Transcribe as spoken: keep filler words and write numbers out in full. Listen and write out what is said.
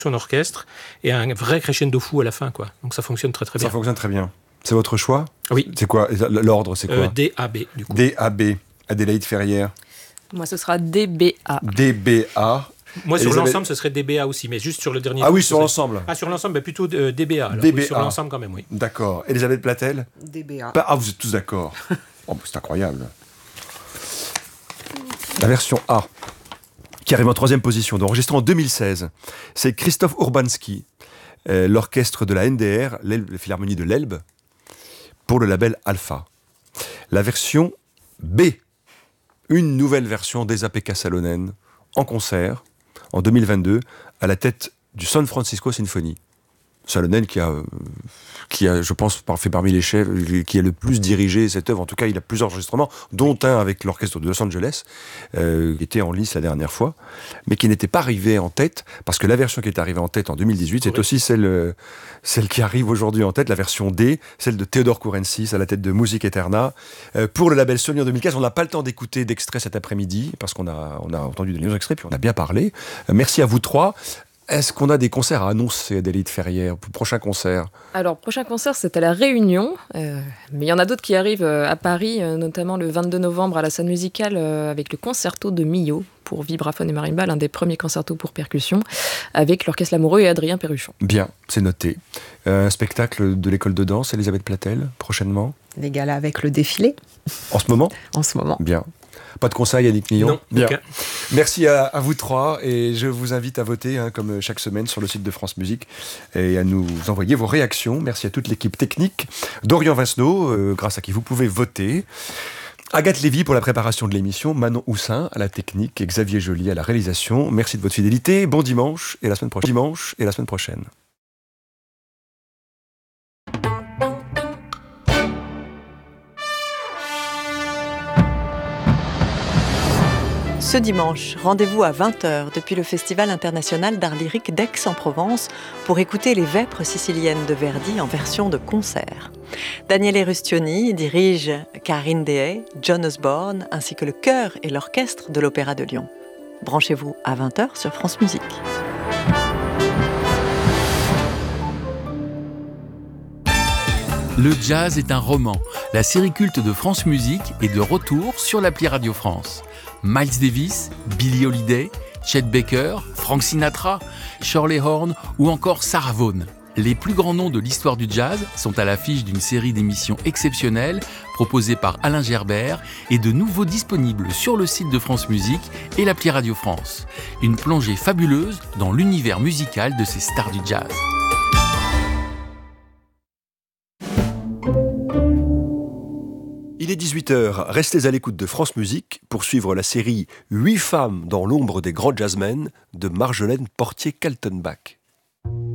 son orchestre et un vrai crescendo fou à la fin, quoi. Donc ça fonctionne très très bien. Ça fonctionne très bien. C'est votre choix ? Oui. C'est quoi ? L'ordre, c'est quoi ? euh, D A B, du coup. D A B. Adélaïde Ferrière. Moi, ce sera D B A. D B A. Moi, sur Elisabeth... l'ensemble, ce serait D B A aussi, mais juste sur le dernier. Ah oui, sur serait... l'ensemble. Ah, sur l'ensemble, bah, plutôt euh, D B A. Alors, D B A. Oui, sur l'ensemble, quand même, oui. D'accord. Elisabeth Platel ? D B A. Ah, vous êtes tous d'accord. Oh, c'est incroyable. La version A, qui arrive en troisième position, enregistrée en deux mille seize. C'est Christophe Urbanski, euh, l'orchestre de la N D R, la Philharmonie de l'Elbe, pour le label Alpha. La version B, une nouvelle version des A P K Salonen, en concert, en deux mille vingt-deux, à la tête du San Francisco Symphony. Salonen qui a, qui a, je pense, fait parmi les chefs, qui a le plus dirigé cette œuvre. En tout cas, il a plusieurs enregistrements, dont un avec l'orchestre de Los Angeles, euh, qui était en lice la dernière fois, mais qui n'était pas arrivé en tête, parce que la version qui est arrivée en tête en deux mille dix-huit, c'est aussi celle, celle qui arrive aujourd'hui en tête, la version D, celle de Theodore Kourensis, à la tête de Music Eterna. Euh, pour le label Sony en deux mille quinze, on n'a pas le temps d'écouter d'extraits cet après-midi, parce qu'on a, on a entendu des longs extraits, puis on a bien parlé. Euh, merci à vous trois. Est-ce qu'on a des concerts à annoncer, Adélaïde Ferrière, pour le prochain concert ? Alors, prochain concert, c'est à La Réunion, euh, mais il y en a d'autres qui arrivent euh, à Paris, euh, notamment le vingt-deux novembre à la Salle Musicale euh, avec le concerto de Milhaud pour vibraphone et marimba, l'un des premiers concertos pour percussion, avec l'Orchestre Lamoureux et Adrien Perruchon. Bien, c'est noté. Euh, un spectacle de l'école de danse, Elisabeth Platel, prochainement ? Les galas avec le défilé. En ce moment ? En ce moment. Bien. Pas de conseil, Yannick Millon ? Non. Bien. Okay. Merci à, à vous trois et je vous invite à voter, hein, comme chaque semaine, sur le site de France Musique et à nous envoyer vos réactions. Merci à toute l'équipe technique. Dorian Vincenot, euh, grâce à qui vous pouvez voter. Agathe Lévy pour la préparation de l'émission, Manon Houssin à la technique et Xavier Joly à la réalisation. Merci de votre fidélité. Bon dimanche et la semaine prochaine. Dimanche et la semaine prochaine. Ce dimanche, rendez-vous à vingt heures depuis le Festival international d'art lyrique d'Aix-en-Provence pour écouter les Vêpres siciliennes de Verdi en version de concert. Daniele Rustioni dirige Karine Dehay, John Osborne ainsi que le chœur et l'orchestre de l'Opéra de Lyon. Branchez-vous à vingt heures sur France Musique. Le jazz est un roman. La série culte de France Musique est de retour sur l'appli Radio France. Miles Davis, Billie Holiday, Chet Baker, Frank Sinatra, Shirley Horn ou encore Sarah Vaughan. Les plus grands noms de l'histoire du jazz sont à l'affiche d'une série d'émissions exceptionnelles proposées par Alain Gerbert et de nouveau disponibles sur le site de France Musique et l'appli Radio France. Une plongée fabuleuse dans l'univers musical de ces stars du jazz. Il est dix-huit heures, restez à l'écoute de France Musique pour suivre la série huit femmes dans l'ombre des grands jazzmen de Marjolaine Portier-Kaltenbach.